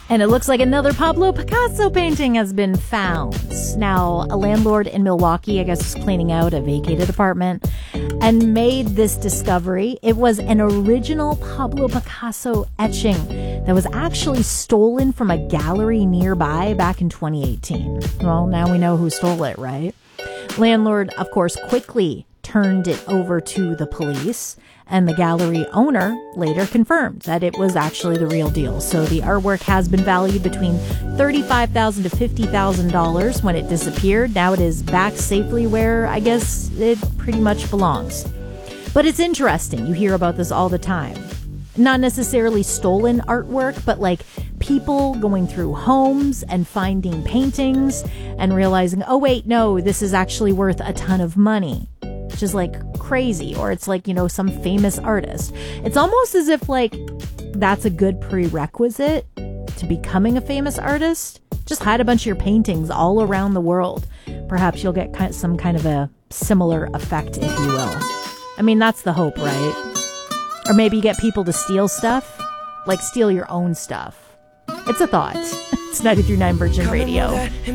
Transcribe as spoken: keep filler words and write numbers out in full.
And it looks like another Pablo Picasso painting has been found. Now, a landlord in Milwaukee, I guess, was cleaning out a vacated apartment and made this discovery. It was an original Pablo Picasso etching that was actually stolen from a gallery nearby back in twenty eighteen. Well, now we know who stole it, right? Landlord, of course, quickly turned it over to the police, and the gallery owner later confirmed that it was actually the real deal. So the artwork has been valued between thirty-five thousand dollars to fifty thousand dollars when it disappeared. Now it is back safely where I guess it pretty much belongs. But it's interesting. You hear about this all the time. Not necessarily stolen artwork, but like people going through homes and finding paintings and realizing, oh wait, no, this is actually worth a ton of money. Which is like crazy. Or it's like, you know, some famous artist. It's almost as if like that's a good prerequisite to becoming a famous artist. Just hide a bunch of your paintings all around the world. Perhaps you'll get kind of some kind of a similar effect, if you will. I mean, that's the hope, right? Or maybe you get people to steal stuff, like steal your own stuff. It's a thought. It's ninety-three point nine Virgin Radio.